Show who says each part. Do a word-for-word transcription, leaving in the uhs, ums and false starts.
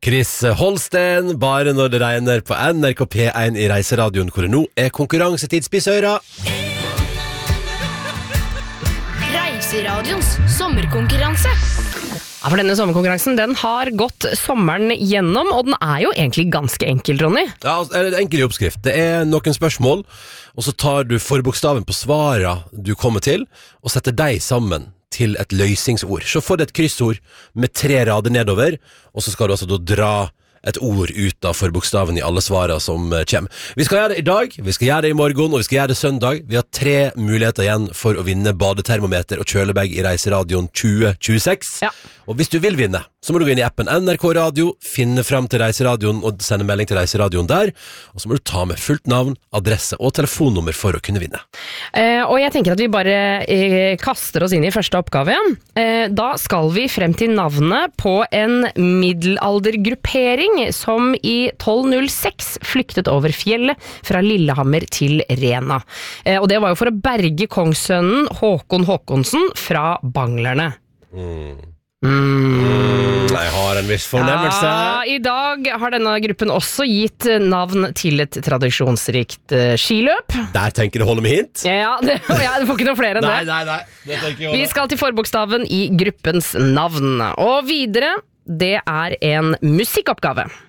Speaker 1: Chris Holsten, bare når det regner på N R K P én i Reiseradioen, hvor det nå er konkurransetidspissøra.
Speaker 2: Reiseradions sommerkonkurranse.
Speaker 3: Ja, for denne sommerkonkurransen, den har gått sommeren gjennom, og den er jo egentlig ganske enkel, Ronny.
Speaker 1: Ja, altså, det er enkel i oppskrift. Det er noen spørsmål, og så tar du forbokstaven på svaret du kommer til, og setter deg sammen til et løsningsord. Så får du et kryssord med tre rader nedover, og så skal du altså da dra et ord ut av forbokstaven i alle svarene som kommer. Vi skal gjøre det i dag, vi skal gjøre det i morgen, og vi skal gjøre det søndag. Vi har tre muligheter igjen for å vinne badetermometer og kjølebag i Reiseradioen tjue tjueseks.
Speaker 3: Ja.
Speaker 1: Og hvis du vil vinne, så må du gå inn i appen N R K Radio, finne frem til Reiseradioen og sende melding til Reiseradioen der, og så må du ta med fullt navn, adresse og telefonnummer for å kunne vinne.
Speaker 3: Eh, og jeg tenker at vi bare eh, kaster oss inn i første oppgave. Eh, da skal vi frem til navnet på en middelaldergruppering som i tolv null seks flyktet over fjellet fra Lillehammer til Rena. Eh, og det var jo for å berge kongssønnen Håkon Håkonsen fra banglerne.
Speaker 1: Mm. Mm, jeg har en viss fornemmelse.
Speaker 3: Ja, i dag har denne gruppen også gitt navn til et tradisjonsrikt uh, skiløp.
Speaker 1: Der tenker du holde med hint?
Speaker 3: Ja, det, ja, du får ikke noe flere enn
Speaker 1: nei,
Speaker 3: det.
Speaker 1: nei, nei, det tenker jeg
Speaker 3: Vi skal til forbokstaven i gruppens navn. Og videre, det er en musikkoppgave.